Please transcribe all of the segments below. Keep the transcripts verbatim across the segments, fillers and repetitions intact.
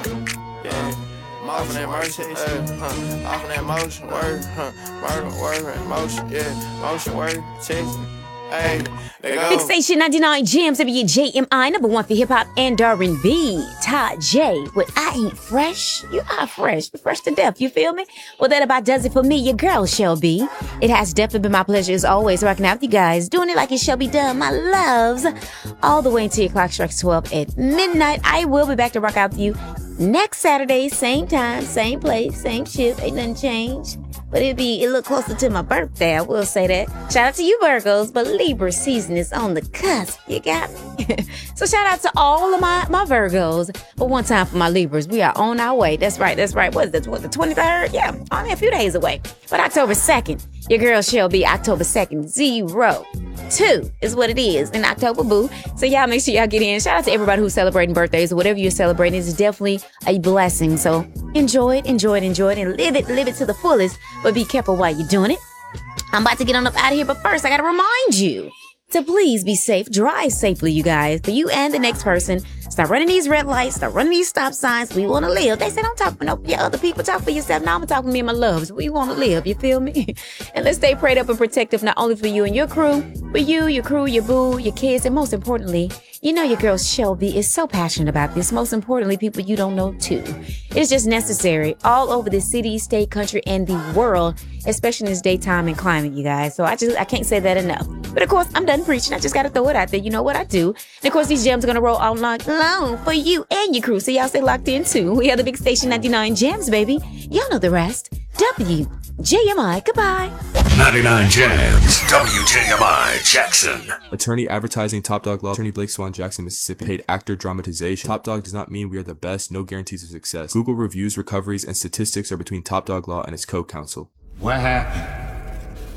Yeah. Off of that motion, uh, huh. Off of that motion, word, huh. Murder, word, motion, yeah. Motion, word, text. Hey, there go. Big Station ninety-nine Jams, W J M I, number one for hip hop and R and B. Todd J with I Ain't Fresh. You are fresh. You're fresh to death. You feel me? Well, that about does it for me, your girl, Shelby. It has definitely been my pleasure, as always, rocking out with you guys, doing it like it shall be done, my loves. All the way until your clock strikes twelve at midnight. I will be back to rock out with you next Saturday, same time, same place, same shift. Ain't nothing changed. But it'll be a little closer to my birthday, I will say that. Shout out to you, Virgos, but Libra season is on the cusp. You got me? So shout out to all of my, my Virgos. But one time for my Libras, we are on our way. That's right, that's right. What is that, what, the twenty-third? Yeah, only a few days away. But October second, your girl Shelby, October second, zero. Two is what it is in October, boo. So y'all make sure y'all get in. Shout out to everybody who's celebrating birthdays or whatever you're celebrating. It's definitely a blessing. So enjoy it, enjoy it, enjoy it, and live it, live it to the fullest. But be careful while you're doing it. I'm about to get on up out of here, but first I gotta remind you to please be safe. Drive safely, you guys. For you and the next person. Stop running these red lights. Stop running these stop signs. We want to live. They say don't talk for no yeah, other people. Talk for yourself. Now I'm going to talk for me and my loves. We want to live. You feel me? And let's stay prayed up and protective, not only for you and your crew, but you, your crew, your boo, your kids, and most importantly, you know your girl Shelby is so passionate about this. Most importantly, people you don't know too. It's just necessary all over the city, state, country, and the world, especially in this daytime and climate, you guys. So I just, I can't say that enough. But of course, I'm done preaching. I just got to throw it out there. You know what I do. And of course, these gems are going to roll all night long for you and your crew. So y'all stay locked in too. We are the Big Station ninety-nine Jams, baby. Y'all know the rest. W J M I. Goodbye. ninety-nine Jams. W J M I Jackson. Attorney advertising Top Dog Law. Attorney Blake Swan Jackson, Mississippi. Paid actor dramatization. Top Dog does not mean we are the best. No guarantees of success. Google reviews, recoveries, and statistics are between Top Dog Law and its co-counsel. What happened?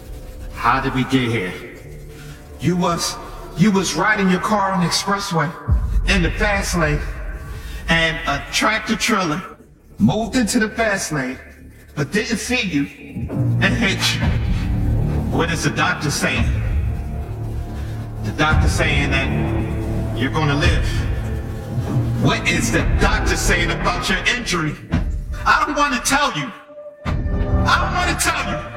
How did we get here? You was, you was riding your car on the expressway in the fast lane, and a tractor trailer moved into the fast lane, but didn't see you and hit you. What is the doctor saying? The doctor saying that you're gonna live. What is the doctor saying about your injury? I don't want to tell you. I don't want to tell you.